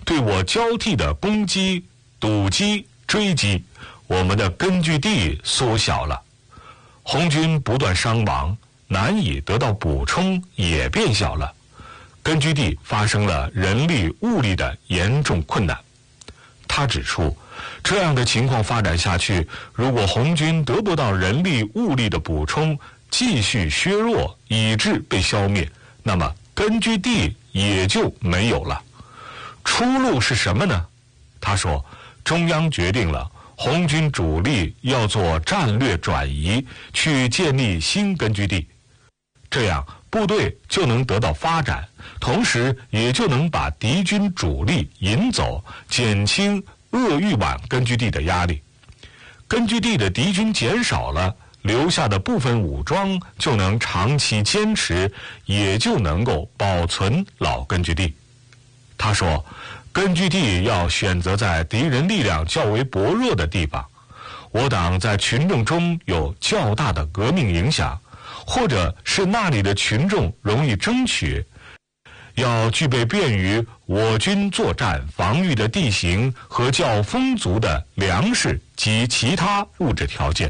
对我交替的攻击、堵击、追击，我们的根据地缩小了，红军不断伤亡，难以得到补充也变小了，根据地发生了人力物力的严重困难。他指出，这样的情况发展下去，如果红军得不到人力物力的补充，继续削弱以致被消灭，那么根据地也就没有了。出路是什么呢？他说，中央决定了红军主力要做战略转移，去建立新根据地，这样部队就能得到发展，同时也就能把敌军主力引走，减轻鄂豫皖根据地的压力。根据地的敌军减少了，留下的部分武装就能长期坚持，也就能够保存老根据地。他说，根据地要选择在敌人力量较为薄弱的地方，我党在群众中有较大的革命影响，或者是那里的群众容易争取，要具备便于我军作战防御的地形和较丰足的粮食及其他物质条件。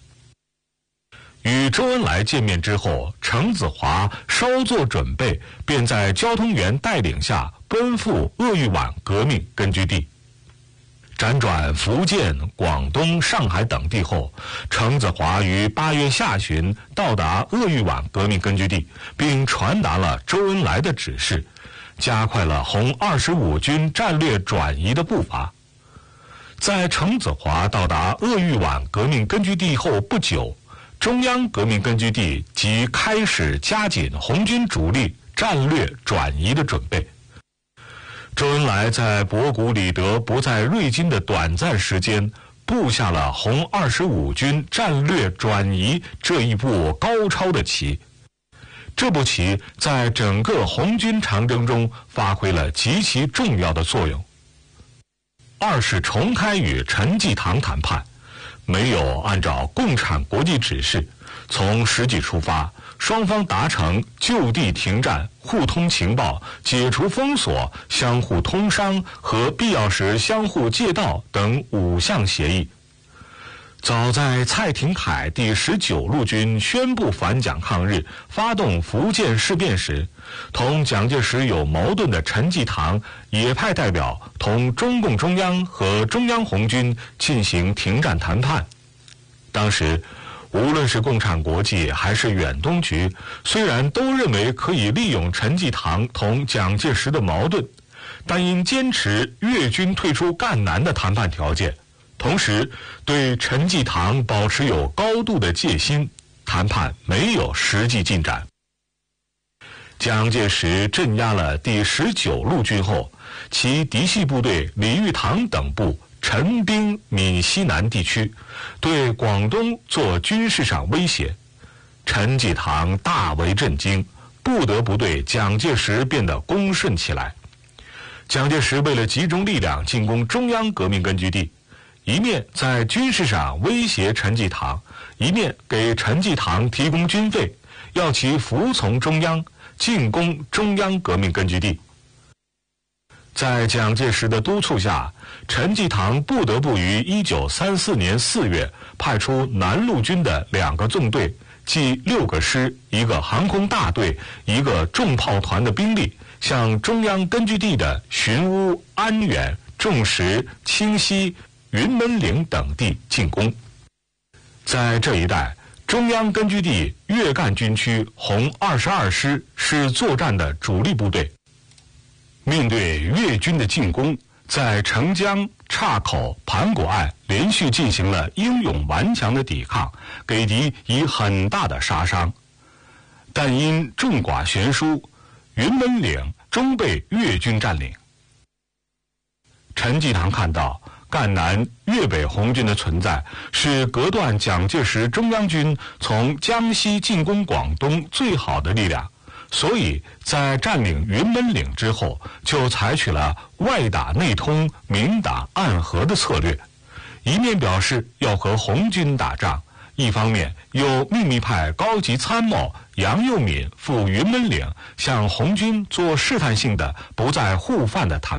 与周恩来见面之后，程子华稍作准备，便在交通员带领下奔赴鄂豫皖革命根据地。辗转福建、广东、上海等地后，程子华于8月下旬到达鄂豫皖革命根据地，并传达了周恩来的指示，加快了红25军战略转移的步伐。在程子华到达鄂豫皖革命根据地后不久，中央革命根据地即开始加紧红军主力战略转移的准备。周恩来在博古里德不在瑞金的短暂时间，布下了红25军战略转移这一步高超的棋。这步棋在整个红军长征中发挥了极其重要的作用。二是重开与陈济棠谈判，没有按照共产国际指示，从实际出发，双方达成就地停战、互通情报、解除封锁、相互通商和必要时相互借道等5项协议。早在蔡廷锴第19路军宣布反蒋抗日、发动福建事变时，同蒋介石有矛盾的陈济棠也派代表同中共中央和中央红军进行停战谈判。当时无论是共产国际还是远东局，虽然都认为可以利用陈济棠同蒋介石的矛盾，但因坚持粤军退出赣南的谈判条件，同时对陈济棠保持有高度的戒心，谈判没有实际进展。蒋介石镇压了第19路军后，其嫡系部队李玉堂等部陈兵闽西南地区，对广东做军事上威胁。陈济棠大为震惊，不得不对蒋介石变得恭顺起来。蒋介石为了集中力量进攻中央革命根据地，一面在军事上威胁陈济棠，一面给陈济棠提供军费，要其服从中央，进攻中央革命根据地。在蒋介石的督促下，陈济棠不得不于1934年4月派出南路军的2个纵队，即6个师、1个航空大队、1个重炮团的兵力，向中央根据地的寻乌、安远、重石、清溪、云门岭等地进攻。在这一带，中央根据地粤赣军区红22师是作战的主力部队。面对粤军的进攻，在澄江、岔口、盘古隘连续进行了英勇顽强的抵抗，给敌以很大的杀伤。但因众寡悬殊，云门岭终被粤军占领。陈济棠看到赣南粤北红军的存在是隔断蒋介石中央军从江西进攻广东最好的力量，所以在占领云门岭之后，就采取了外打内通、明打暗和的策略，一面表示要和红军打仗，一方面又秘密派高级参谋杨佑敏赴云门岭向红军做试探性的不再互犯的谈